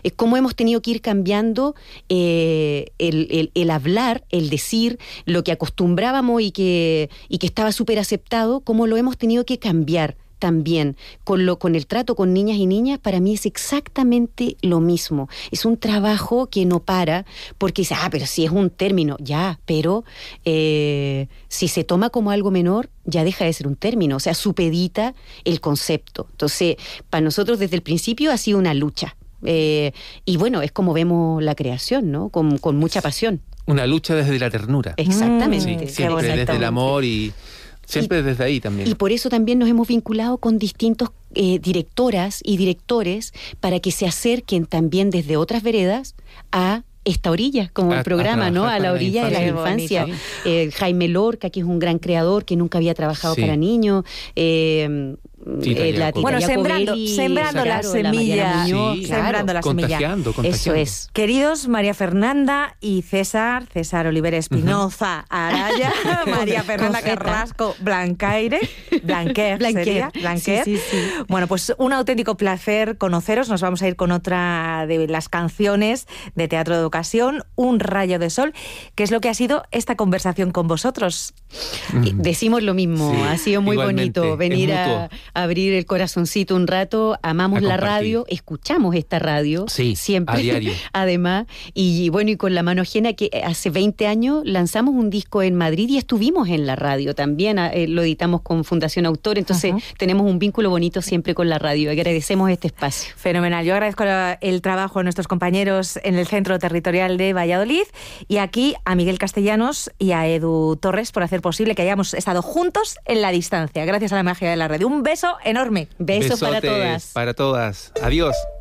cómo hemos tenido que ir cambiando el hablar, el decir, lo que acostumbrábamos y que estaba súper aceptado, cómo lo hemos tenido que cambiar también. Con el trato con niñas y niñas, para mí es exactamente lo mismo. Es un trabajo que no para, porque dice, pero si es un término, ya, pero si se toma como algo menor, ya deja de ser un término, o sea, supedita el concepto. Entonces, para nosotros desde el principio ha sido una lucha. Y bueno, es como vemos la creación, ¿no? Con mucha pasión. Una lucha desde la ternura. Exactamente. Sí, siempre desde el amor y siempre desde ahí también. Y por eso también nos hemos vinculado con distintos directoras y directores para que se acerquen también desde otras veredas a esta orilla, como el programa, ¿no? A la orilla de la infancia. Jaime Lorca, que es un gran creador, que nunca había trabajado para niños. Bueno, sembrando la semilla. Sembrando la semilla. Eso es. Queridos María Fernanda y César Oliveira Espinoza Araya, María Fernanda Carrasco Blanquer. Sí. Bueno, pues un auténtico placer conoceros. Nos vamos a ir con otra de las canciones de Teatro de Ocasión, Un rayo de sol, que es lo que ha sido esta conversación con vosotros. Decimos lo mismo, ha sido muy bonito venir a abrir el corazoncito un rato. Amamos la radio, escuchamos esta radio siempre, a diario. Además, y bueno, y con la mano ajena, que hace 20 años lanzamos un disco en Madrid y estuvimos en la radio también, lo editamos con Fundación Autor, entonces tenemos un vínculo bonito siempre con la radio. Agradecemos este espacio. Fenomenal. Yo agradezco el trabajo de nuestros compañeros en el Centro Territorial de Valladolid, y aquí a Miguel Castellanos y a Edu Torres por hacer posible que hayamos estado juntos en la distancia, gracias a la magia de la radio. Un beso enorme. Besos para todas. Para todas. Adiós.